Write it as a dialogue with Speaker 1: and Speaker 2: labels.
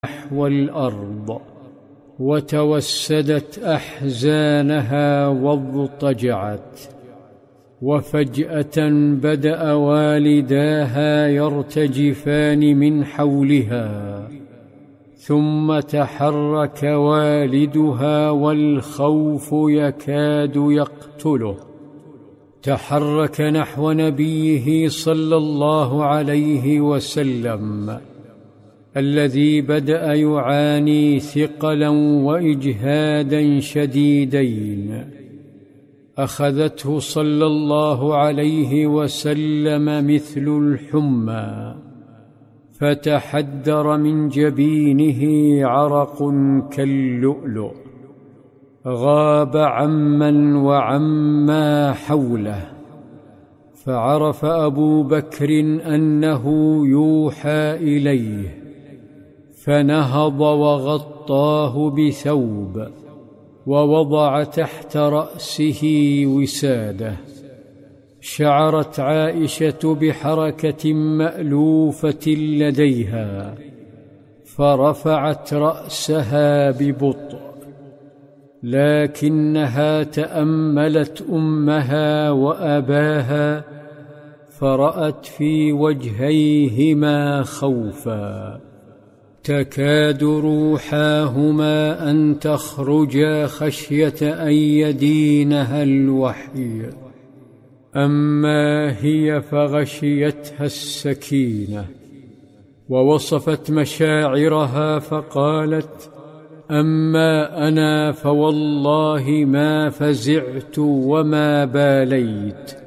Speaker 1: نحو الأرض، وتوسدت أحزانها واضطجعت. وفجأة بدأ والداها يرتجفان من حولها، ثم تحرك والدها والخوف يكاد يقتله. تحرك نحو نبيه صلى الله عليه وسلم الذي بدأ يعاني ثقلا وإجهادا شديدين. أخذته صلى الله عليه وسلم مثل الحمى، فتحدر من جبينه عرق كاللؤلؤ، غاب عمن وعما حوله. فعرف أبو بكر أنه يوحى إليه، فنهض وغطاه بثوب، ووضع تحت رأسه وساده. شعرت عائشة بحركة مألوفة لديها، فرفعت رأسها ببطء، لكنها تأملت أمها وأباها، فرأت في وجهيهما خوفا، تكاد روحاهما أن تخرجا خشية أن يدينها الوحي. أما هي فغشيتها السكينة، ووصفت مشاعرها فقالت: أما أنا فوالله ما فزعت وما باليت،